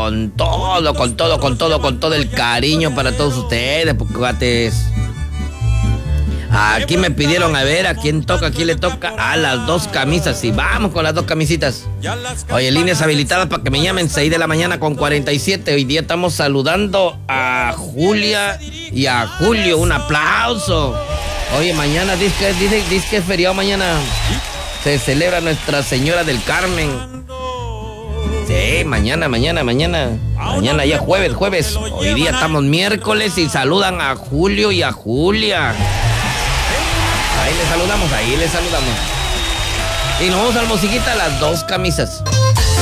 con todo el cariño para todos ustedes, porque cuates. Aquí me pidieron a ver a quién toca, a quién le toca a las 2 camisas. Y vamos con las 2 camisitas. Oye, líneas habilitadas para que me llamen 6 de la mañana con 47. Hoy día estamos saludando a Julia y a Julio. Un aplauso. Oye, mañana dice que es feriado mañana. Se celebra Nuestra Señora del Carmen. Sí, mañana ya jueves. Hoy día estamos miércoles y saludan a Julio y a Julia. Ahí les saludamos. Y nos vamos al musiquita, las 2 camisas.